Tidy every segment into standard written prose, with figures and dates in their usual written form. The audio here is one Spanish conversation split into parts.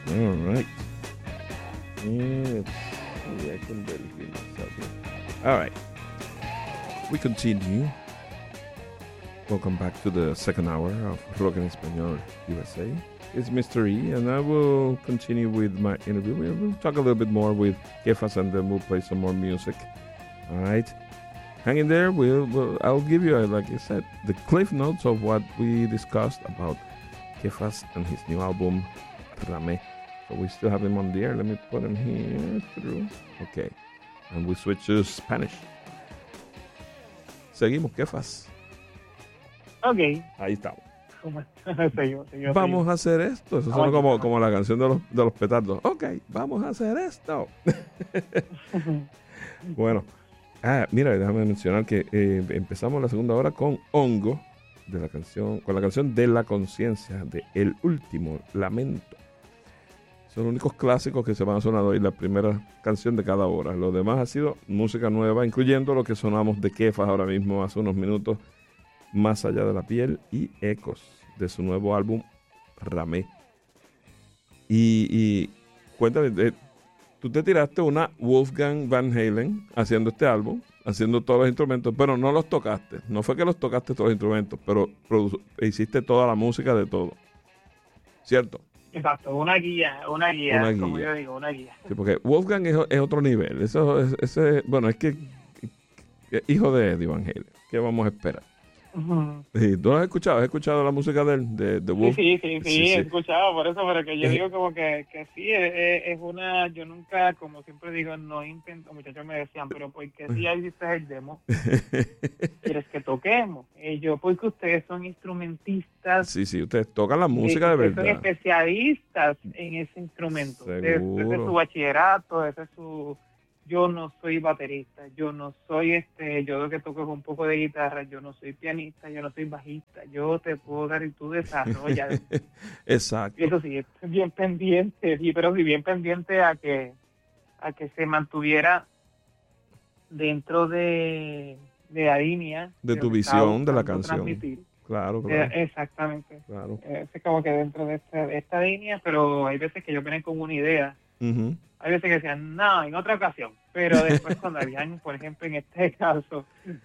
All right. Let's see, I can barely hear myself here. All right. We continue. Welcome back to the second hour of Rock en Español USA. It's Mr. E, and I will continue with my interview. We'll talk a little bit more with Kefas, and then we'll play some more music. All right. Hang in there. I'll give you, like I said, the cliff notes of what we discussed about Kefas and his new album, Rame. So we still have him on the air. Let me put him here through. Okay. And we switch to Spanish. Seguimos, Kefas. Ok. Ahí estamos. Seguimos. Vamos a hacer esto. Eso suena como la canción de los petardos. Ok, vamos a hacer esto. Bueno. Mira, déjame mencionar que empezamos la segunda hora con Hongo, con la canción de la conciencia, de El Último Lamento. Son los únicos clásicos que se van a sonar hoy, la primera canción de cada hora. Lo demás ha sido música nueva, incluyendo lo que sonamos de Kefas ahora mismo, hace unos minutos, Más allá de la piel y Ecos, de su nuevo álbum, Rame. Y cuéntame, tú te tiraste una Wolfgang Van Halen haciendo este álbum, haciendo todos los instrumentos, pero no los tocaste. No fue que los tocaste todos los instrumentos, pero hiciste toda la música de todo. ¿Cierto? Exacto, una guía, como yo digo, una guía. Sí, porque Wolfgang es otro nivel. Bueno, es que hijo de Eddie Van Halen. ¿Qué vamos a esperar? Uh-huh. Sí, ¿tú has escuchado la música de Wolf? Sí, he escuchado, por eso, pero que yo digo como que sí, es una, yo nunca, como siempre digo, no intento, muchachos me decían, pero ¿por qué si ya hiciste el demo? ¿Quieres que toquemos? Yo, porque ustedes son instrumentistas. Sí, ustedes tocan la música de verdad. Son especialistas en ese instrumento. Ese es su bachillerato, ese es su... Yo no soy baterista, yo no soy yo lo que toco es un poco de guitarra, yo no soy pianista, yo no soy bajista, yo te puedo dar y tú desarrollas. Exacto. Eso sí, estoy bien pendiente, sí, pero sí bien pendiente a que se mantuviera dentro de la línea. De tu visión de la canción. Claro. Exactamente. Claro. Es como que dentro de esta línea, pero hay veces que yo vengo con una idea. Uh-huh. Hay veces que decían, no, en otra ocasión. Pero después cuando habían, por ejemplo, en este caso,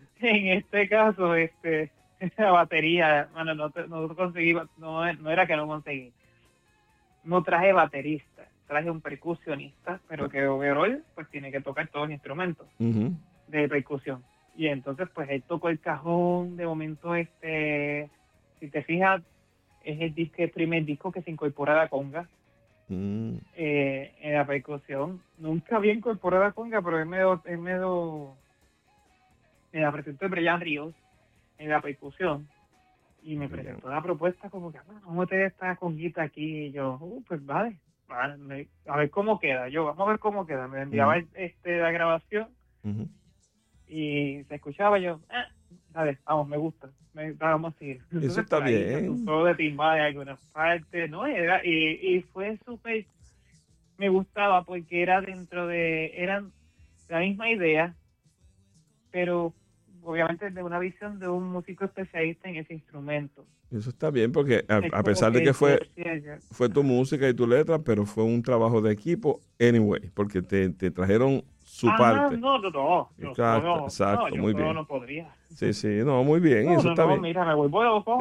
la batería, bueno, no conseguí, no era que no conseguí. No traje baterista, traje un percusionista, pero que overall, pues tiene que tocar todos los instrumentos de percusión. Y entonces, pues él tocó el cajón, de momento, si te fijas, es el primer disco que se incorpora a la conga. En la percusión nunca había incorporado a conga, pero él me la presentó Brian Ríos en la percusión y me presentó la propuesta como que vamos a meter esta conguita aquí y yo, pues vale, a ver cómo queda, vamos a ver cómo queda, me enviaba la grabación y se escuchaba yo, dale, vamos, me gusta, vamos a seguir. Entonces, eso está bien. Todo de timbal en algunas partes, ¿no? Y fue súper, me gustaba porque eran la misma idea, pero obviamente de una visión de un músico especialista en ese instrumento. Eso está bien porque a pesar de que fue tu música y tu letra, pero fue un trabajo de equipo anyway, porque te trajeron su parte. No. Exacto, muy bien. No podría. Sí, no, muy bien, eso está bien. Mira, me vuelvo loco.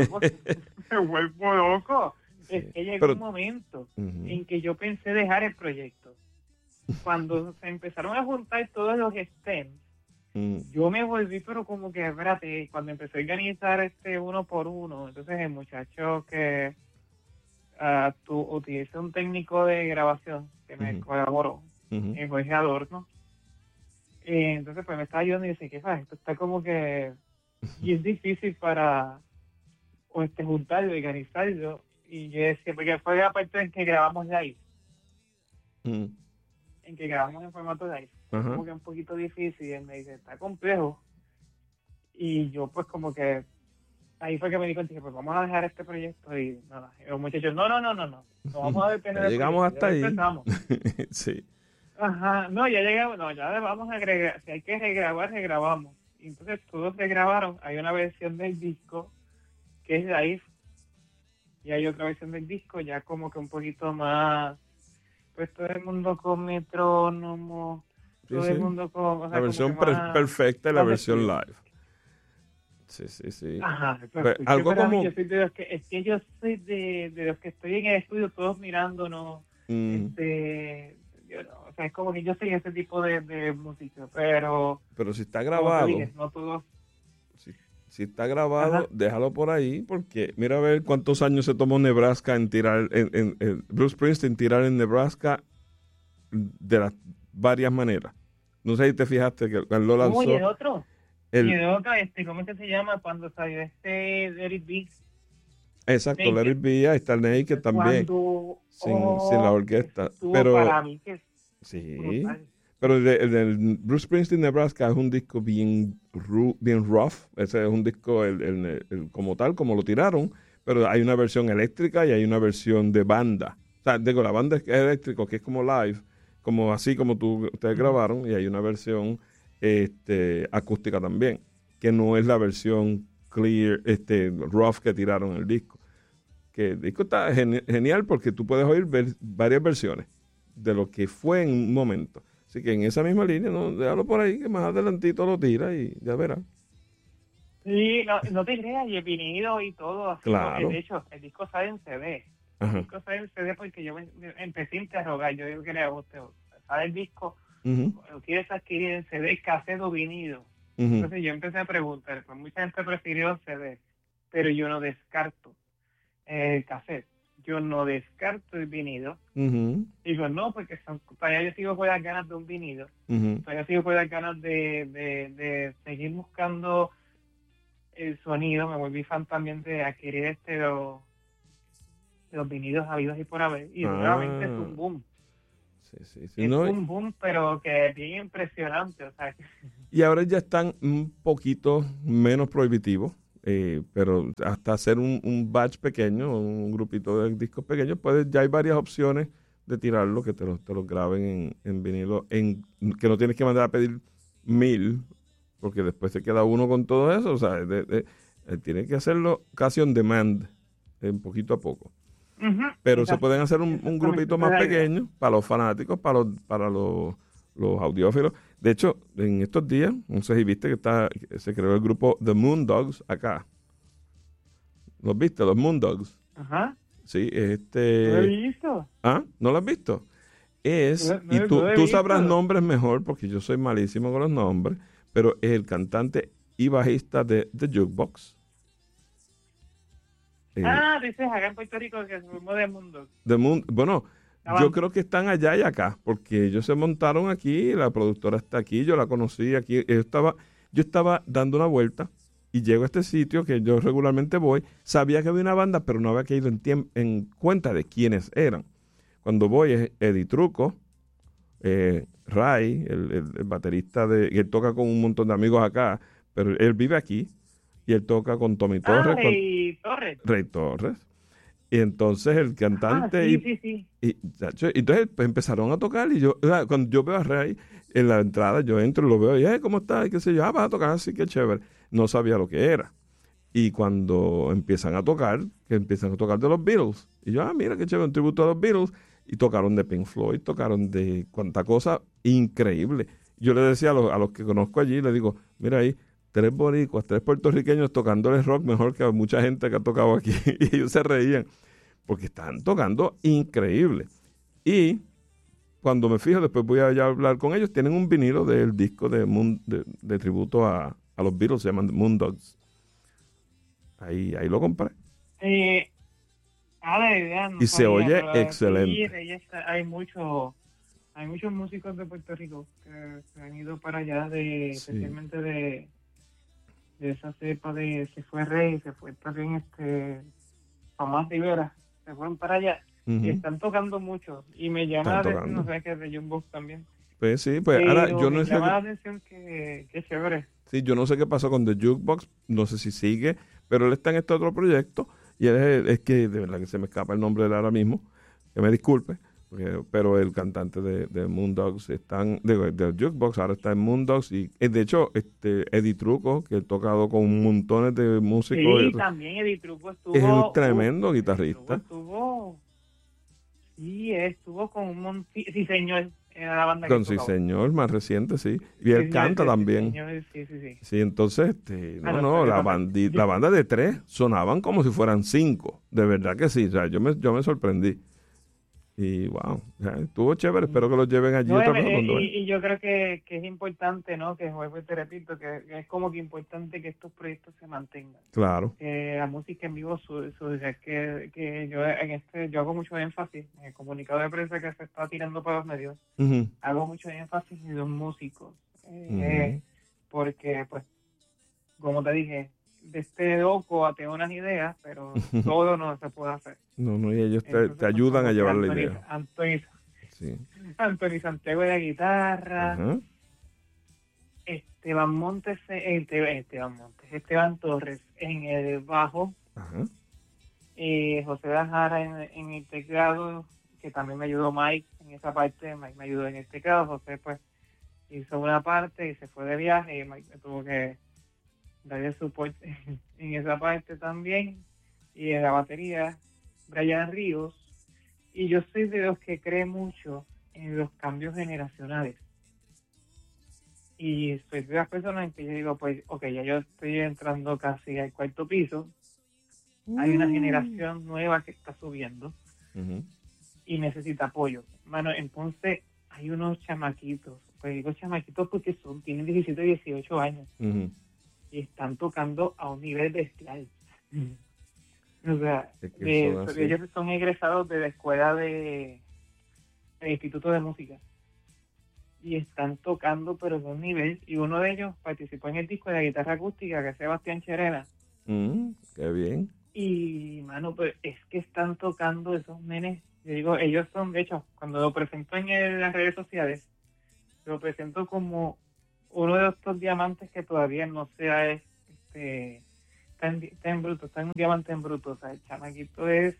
Sí. Es que llegó un momento en que yo pensé dejar el proyecto. Cuando se empezaron a juntar todos los stems, yo me volví, pero como que, espérate, cuando empecé a organizar uno por uno, entonces el muchacho que utiliza un técnico de grabación que me colaboró, el Jorge Adorno, entonces pues me estaba ayudando y dice, ¿qué pasa? Esto está como que, y es difícil para juntarlo, organizarlo, y yo decía, porque fue la parte en que grabamos live, en que grabamos en formato live, como que un poquito difícil, y él me dice, está complejo, y yo pues como que, ahí fue que me di cuenta, dije, pues vamos a dejar este proyecto, y nada, y los muchachos, no vamos a depender del llegamos hasta ahí. Sí. Ajá, no, ya llegamos, ya vamos a agregar, si hay que regrabar, regrabamos. Y entonces todos regrabaron, hay una versión del disco que es live, y hay otra versión del disco ya como que un poquito más, pues todo el mundo con metrónomo, Sí, todo sí. el mundo con, o sea, La versión como que más, perfecta y la más de versión estudio. live. Sí, sí, sí. Ajá, exacto. Algo Para mí, como... yo soy de los que, es que yo soy de los que estoy en el estudio todos mirándonos, mm, yo no, o sea, es como que yo soy ese tipo de músico, pero pero si está como te grabado, dije, no todos, si, si está grabado, ajá, déjalo por ahí, porque mira a ver cuántos años se tomó Nebraska en tirar, Bruce Springsteen tirar en Nebraska de las varias maneras. No sé si te fijaste que él lo no, lanzó. y El, el otro, ¿cómo es que se llama? Cuando salió Let It Be, exacto, Let Naked, It Be, ahí está el Naked también, cuando, sin la orquesta. estuvo Pero para mí, que es sí, brutal. pero el del Bruce Springsteen Nebraska es un disco bien rough. Ese es un disco como tal, como lo tiraron, pero hay una versión eléctrica y hay una versión de banda. O sea, digo, la banda es eléctrico, que es como live, como así como ustedes grabaron, y hay una versión acústica también, que no es la versión clear, rough que tiraron el disco. Que el disco está genial porque tú puedes oír varias versiones de lo que fue en un momento. Así que en esa misma línea, no, déjalo por ahí, que más adelantito lo tira y ya verás. Sí, no, no te creas, y el vinilo y todo, así, Claro. de hecho, el disco sale en CD. El Ajá. disco sale en CD porque yo me empecé a interrogar, yo digo que le usted, sale el disco, Ujú, lo quieres adquirir en CD, cassette o vinilo. ujú, Entonces yo empecé a preguntar, pues mucha gente prefirió el CD, pero yo no descarto el cassette, yo no descarto el vinilo. ujú, Digo, no, porque todavía yo sigo con las ganas de un vinilo, ujú. todavía sigo con las ganas de seguir buscando el sonido. Me volví fan también de adquirir los vinilos habidos y por haber, y nuevamente es Ah, un boom, sí, sí, sí. es No, un boom, pero que es bien impresionante, o sea, y ahora ya están un poquito menos prohibitivos, pero hasta hacer un batch pequeño, un grupito de discos pequeños, ya hay varias opciones de tirarlo, que te los graben en vinilo, que no tienes que mandar a pedir 1000, porque después se queda uno con todo eso, o sea, tienes que hacerlo casi on demand, poquito a poco. ujú, Pero se pueden hacer un exactamente, grupito esa es más la idea. pequeño para los fanáticos, para los audiófilos. De hecho, en estos días, no sé si viste que se creó el grupo The Moondogs acá. ¿Los viste? Los Moondogs. Ajá, Sí, no lo he visto, ¿Ah? ¿No lo has visto? Y no lo he tú sabrás visto. nombres mejor, porque yo soy malísimo con los nombres, pero es el cantante y bajista de The Jukebox. Eh, Ah, dices acá en Puerto Rico que se formó de mundo. Bueno, La yo banda. creo que están allá y acá, porque ellos se montaron aquí, la productora está aquí, yo la conocí aquí, yo estaba dando una vuelta y llego a este sitio que yo regularmente voy, sabía que había una banda, pero no había caído en cuenta de quiénes eran. Cuando voy es Eddie Truco, Ray, el baterista y él toca con un montón de amigos acá, pero él vive aquí y él toca con Tommy Ah, Torres, con y Torres. Ray Torres. Y entonces el Ah, cantante sí, sí, sí. entonces pues, empezaron a tocar y o sea, cuando yo veo a Ray en la entrada, yo entro y lo veo y, ¿cómo está? Y qué sé yo, vas a tocar así, qué chévere. No sabía lo que era. Y cuando empiezan a tocar, que empiezan a tocar de los Beatles, y yo, mira qué chévere, un tributo a los Beatles, y tocaron de Pink Floyd, tocaron de cuanta cosa increíble. Yo le decía a los que conozco allí, le digo, mira ahí, 3 boricuas, 3 puertorriqueños tocándoles rock mejor que a mucha gente que ha tocado aquí. Y ellos se reían, porque están tocando increíble. Y cuando me fijo, después voy a hablar con ellos, tienen un vinilo del disco de tributo a los Beatles, se llaman Moondogs. Ahí lo compré. Eh, la idea no Y se sabía, oye pero sí, excelente. hay muchos músicos de Puerto Rico que se han ido para allá, Sí, especialmente de esa cepa se fue Rey, se fue también Tomás Rivera, se fueron para allá y ujú, están tocando mucho y me llama la están atención, no tocando. sé qué es de Jumbo también, Pues sí, pues ahora pero me llama la atención que chévere. sí, yo no sé qué pasó con The Jukebox, no sé si sigue, pero él está en este otro proyecto y él es que de verdad que se me escapa el nombre de él ahora mismo, que me disculpe, Pero el cantante de Moondogs del Jukebox ahora está en Moondogs y de hecho Eddie Truco, que ha tocado con montones de músicos, Sí, también Eddie Truco es un estuvo... tremendo Eddie Truco guitarrista. estuvo... Sí, estuvo con un montón... Sí, señor, era la banda que Con Sí tocaba. Señor, más reciente, sí. Y él canta también. Señor, sí. Sí, entonces, la banda de 3 sonaban como si fueran 5. De verdad que sí, o sea, yo me sorprendí. Y wow, estuvo chévere, espero que lo lleven allí No, otra vez cuando vayan. y yo creo que es importante, ¿no? Que vuelvo y te repito, que es como que importante que estos proyectos se mantengan. Claro. La música en vivo surge, que yo hago mucho énfasis en el comunicado de prensa que se está tirando para los medios. Ujú, Hago mucho énfasis en los músicos, ujú. porque, pues, como te dije, de este loco tengo unas ideas, pero todo no se puede hacer. No, y ellos te Entonces, pues, ayudan a como que llevar la idea. Sí. Anthony Santiago de la guitarra, Ajá, Esteban Torres en el bajo, ajá. José Dajara en el teclado, que también me ayudó Mike en esa parte. Mike me ayudó en el teclado. José pues hizo una parte y se fue de viaje y Mike me tuvo que darle soporte en esa parte también. Y en la batería, Brian Ríos. Y yo soy de los que cree mucho en los cambios generacionales. Y soy de las personas en que yo digo, pues, ok, ya yo estoy entrando casi al cuarto piso. Hay una generación nueva que está subiendo Ujú. y necesita apoyo. Mano, entonces hay unos chamaquitos, pues digo chamaquitos porque tienen 17, 18 años Ujú. y están tocando a un nivel bestial. O sea, Es que son así. ellos son egresados de la escuela del Instituto de Música y están tocando pero de un nivel, y uno de ellos participó en el disco de la guitarra acústica, que es Sebastián Cherena. Qué bien. Y, mano, pues es que están tocando esos nenes. Yo digo, ellos son, de hecho, cuando lo presento en las redes sociales, lo presento como uno de estos diamantes que todavía no sea está en bruto, está en un diamante en bruto. O sea, el chamaquito es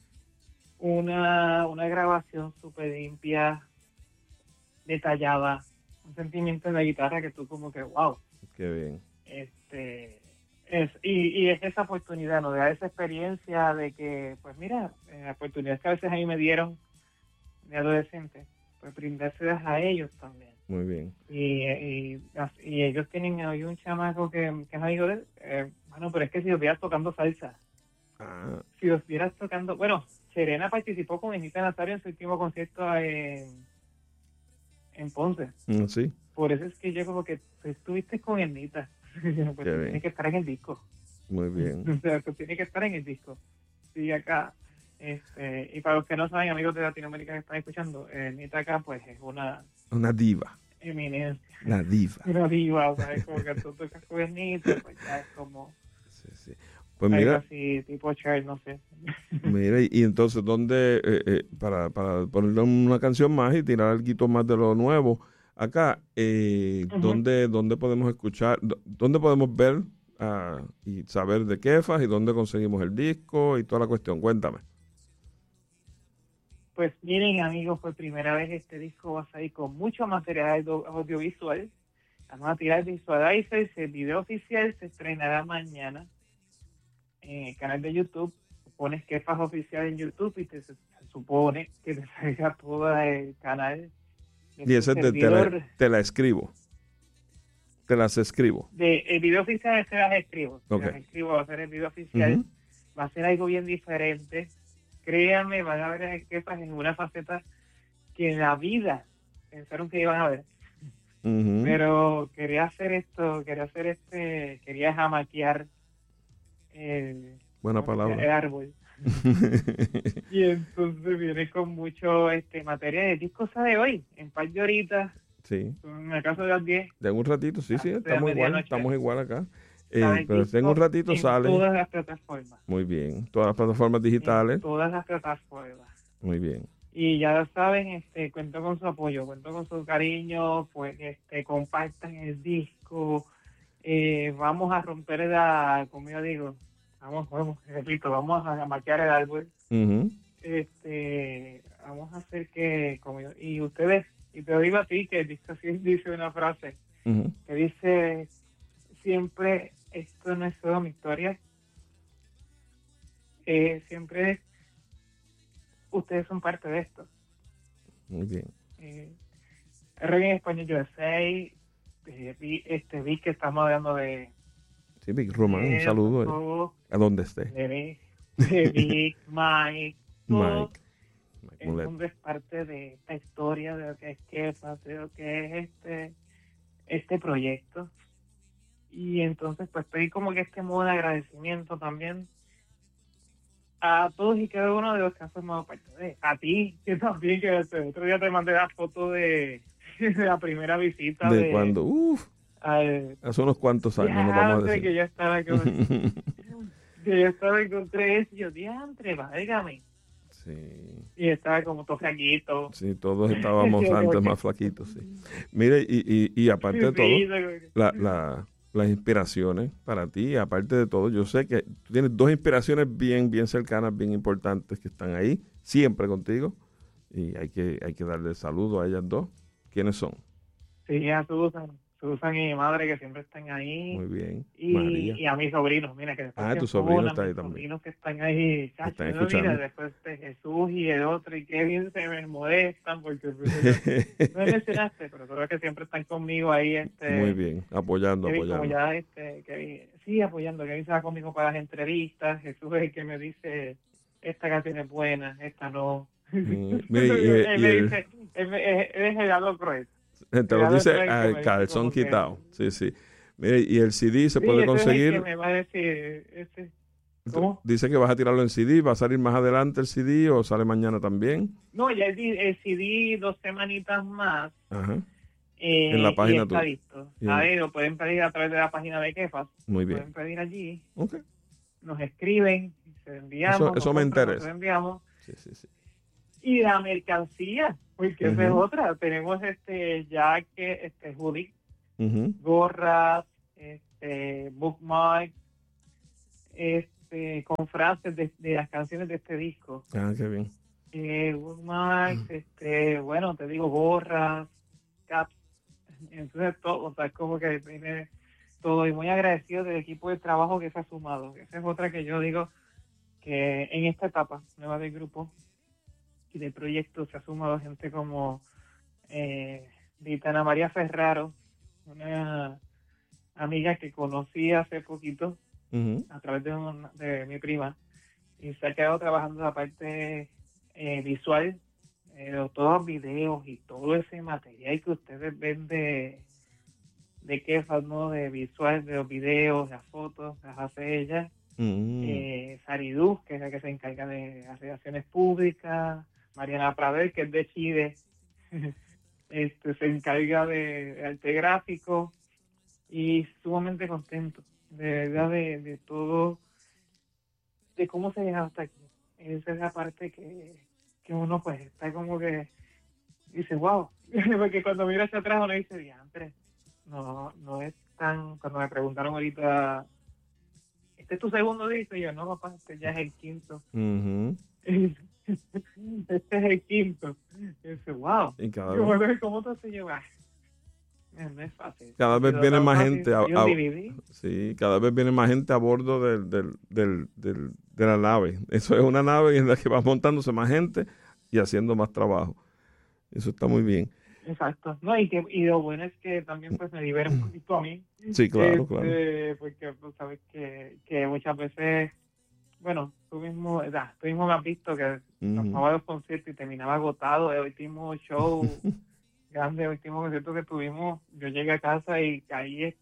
una grabación súper limpia, detallada, un sentimiento en la guitarra que tú como que, wow. Qué bien. Y es esa oportunidad, ¿no? De dar esa experiencia de que, pues mira, oportunidades que a veces a mí me dieron de adolescente, pues brindárselas a ellos también. Muy bien. Y ellos tienen, hay un chamaco que es amigo de él, bueno, pero es que si los vieras tocando salsa, si los vieras tocando, bueno, Serena participó con Anita Nazario en su último concierto en Ponce. Sí. Por eso es que yo como que tú estuviste con Anita. Pues tienes que estar en el disco. Muy bien. O sea, tú tienes que estar en el disco. Sí, acá. Y para los que no saben, amigos de Latinoamérica que están escuchando, Anita acá pues es una diva. eminencia. Una diva. Una diva, o sea, es como que tú tocas con Anita, pues ya es como... Sí. Pues mira, así, tipo Cher, no sé. Mira, y entonces, ¿dónde, para ponerle una canción más y tirar algo más de lo nuevo, acá, ¿dónde podemos escuchar, dónde podemos ver y saber de Kefas y dónde conseguimos el disco y toda la cuestión? Cuéntame. Pues miren, amigos, por primera vez este disco va a salir con mucho material audiovisual. Vamos a tirar Visualizer, el video oficial se estrenará mañana en el canal de YouTube. Pones Kefas Oficial en YouTube y se supone que te salga todo el canal. Y ese te la escribo. Te las escribo. El video oficial se las escribo. Okay. Las escribo, va a ser el video oficial. Va a ser algo bien diferente. Créanme, van a ver a Kefas en una faceta que en la vida pensaron que iban a ver. Pero quería jamaquear buena palabra. el árbol. Y entonces viene con mucho material. El disco sale hoy, en par de horitas. Sí. En el caso de las 10. De un ratito, sí, estamos igual acá. Pero en un ratito sale. En todas las plataformas. Muy bien. Todas las plataformas digitales. En todas las plataformas. Muy bien. Y ya lo saben, cuento con su apoyo, cuento con su cariño, pues compartan el disco. Vamos a romper como yo digo, repito, vamos a maquear el árbol. Vamos a hacer que que, y ustedes, y te digo a ti, que el disco sí dice una frase Ujú. que dice, siempre, esto no es solo mi historia, siempre ustedes son parte de esto. Muy bien. Reggae en Español USA, vi que estamos hablando de Sí, Big Roman, un saludo todo, a donde esté. de Big Mike, todo Mike el Mulet. mundo es parte de esta historia, de lo que es Kefas, de lo que es este proyecto. Y entonces pues pedí como que este modo de agradecimiento también a todos y cada uno de los que han formado parte de. A ti, que también, que el otro día te mandé la foto de la primera visita De cuando, al hace unos cuantos años, nos vamos a diantre, decir. que yo estaba con tres, y yo, diantre, válgame. Sí, Y estaba como todo flaquito. sí, todos estábamos antes más flaquitos, sí. Mire, y aparte de todo, las inspiraciones para ti, aparte de todo, yo sé que tú tienes dos inspiraciones bien, bien cercanas, bien importantes que están ahí, siempre contigo, y hay que darle saludo a ellas dos. ¿Quiénes son? Sí, a Susan y mi madre, que siempre están ahí. Muy bien. María. Y a mis sobrinos, mira, que después Tu sobrino está ahí mis también. sobrinos que están ahí, Están chacho, no, mira, escuchando. después de Jesús y el otro, y qué bien se me molestan, porque pues, no me mencionaste, pero creo que siempre están conmigo ahí, Muy bien, apoyando. como ya, sí, apoyando, Kevin se va conmigo para las entrevistas, Jesús es el que me dice, esta canción es buena, esta no. Mire, Él me dice, él es el lado cruel. te lo dice Que al me dice calzón como que, quitado. Sí. Mire, y el CD se sí, puede ese es el conseguir. que me va a decir, ¿cómo? Dice que vas a tirarlo en CD. ¿Va a salir más adelante el CD o sale mañana también? No, ya el CD 2 semanitas más. Ajá. En la Y página está tuya. listo. Bien. Lo pueden pedir a través de la página de Kefas. Muy Lo bien. pueden pedir allí. Ok. Nos escriben, se enviamos, Eso me interesa. nosotros enviamos. Sí. Y la mercancía, porque esa es otra. Tenemos jacket, hoodie, gorras, bookmark, con frases de las canciones de este disco. Qué bien. Bookmarks, bueno, te digo, gorras, caps, entonces todo, o sea, es como que tiene todo, y muy agradecido del equipo de trabajo que se ha sumado. Esa es otra que yo digo, que en esta etapa nueva del grupo y del proyecto se ha sumado gente como Ditana María Ferraro, una amiga que conocí hace poquito a través de mi prima, y se ha quedado trabajando la parte visual, todos los videos y todo ese material que ustedes ven de Kefas, ¿no? De visual, de los videos, las fotos, las hace ella. Saridú, que es la que se encarga de las relaciones públicas. Mariana Prader, que es de Chile, se encarga de arte gráfico, y sumamente contento, de verdad, de todo, de cómo se llega hasta aquí. Esa es la parte que uno pues está como que dice, wow, porque cuando mira hacia atrás uno dice, diantre, no es tan, cuando me preguntaron ahorita, ¿este es tu segundo disco? Y yo, no, papá, este ya es el quinto. Este es el quinto. Y dice, wow. Y cada vez, ¿cómo te se lleva? No es fácil. cada vez viene más gente sí, cada vez viene más gente a bordo de la nave. Eso es una nave en la que va montándose más gente y haciendo más trabajo. Eso está muy bien. Exacto. No, y lo bueno es que también pues me libera un poquito a mí. Sí, claro. Porque pues, sabes que muchas veces, bueno, tú mismo me has visto que nos tomaba los conciertos y terminaba agotado. El último show grande, el último concierto que tuvimos, yo llegué a casa y caí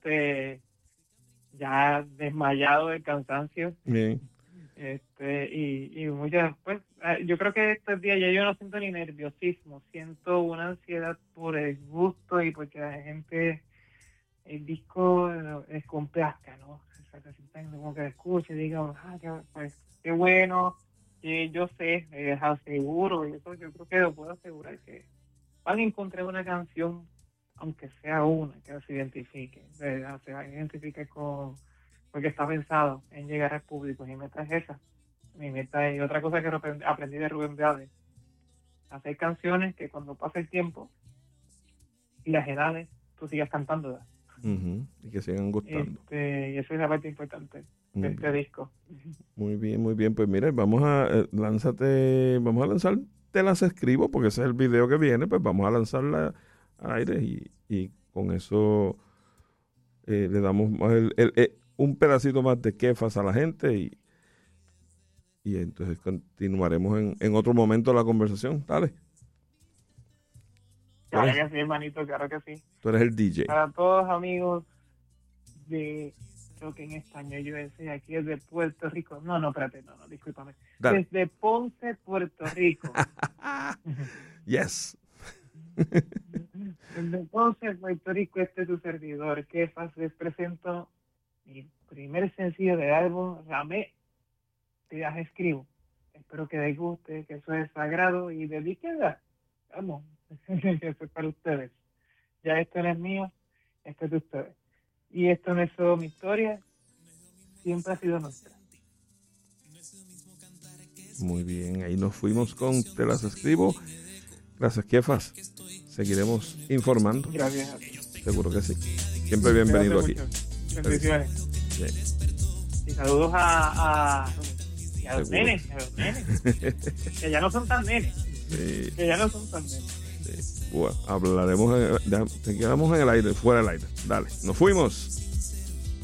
ya desmayado del cansancio. Bien. Y muchas, pues, yo creo que estos días ya yo no siento ni nerviosismo, siento una ansiedad por el gusto y porque la gente, el disco les complazca, ¿no? O sea, que sientan como que escuchen y digan, qué bueno, que yo sé, les aseguro, y eso yo creo que lo puedo asegurar, que van a encontrar una canción, aunque sea una, que se identifique, se va a identificar con, porque está pensado en llegar al público. Mi meta es esa. Mi meta es otra cosa que aprendí de Rubén Blades, hacer canciones que cuando pase el tiempo y las edades, tú sigas cantándolas. Y que sigan gustando. Y esa es la parte importante de este disco. Muy bien. Pues mira, vamos a lanzar Te las escribo, porque ese es el video que viene, pues vamos a lanzarla al aire y con eso le damos un pedacito más de Kefas a la gente y entonces continuaremos en otro momento la conversación. Dale. Claro que sí, hermanito, claro que sí. Tú eres el DJ. Para todos amigos de Rock en Español USA, aquí desde Puerto Rico. No, espérate, no, discúlpame. Dale. Desde Ponce, Puerto Rico. Yes. Desde Ponce, Puerto Rico, este es tu servidor, Kefas. Les presento mi primer sencillo del álbum, Ramé, Te las escribo. Espero que les guste, que eso es sagrado y dedíquenla. Vamos, eso es para ustedes. Ya esto no es mío, esto es de ustedes. Y esto no es solo mi historia, siempre ha sido nuestra. Muy bien, ahí nos fuimos con Te las escribo. Gracias, Kefas. Seguiremos informando. Gracias. Seguro que sí. Siempre bienvenido aquí. Bendiciones. Sí. Y saludos a los nenes, que ya no son tan nenes. Sí. Que ya no son tan nenes. Sí. Bueno, hablaremos, te quedamos en el aire, fuera del aire. Dale, nos fuimos.